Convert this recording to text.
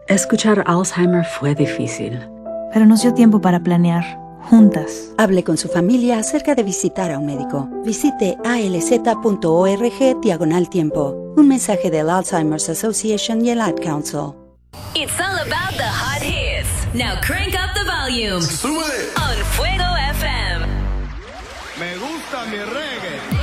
Escuchar Alzheimer fue difícil. Pero nos dio tiempo para planear, juntas. Hable con su familia acerca de visitar a un médico. Visite alz.org/tiempo. Un mensaje del Alzheimer's Association y el Ad Council. It's all about the hot hits. Now crank up the volume. ¡Súbele! On Fuego FM. Me gusta mi reggae.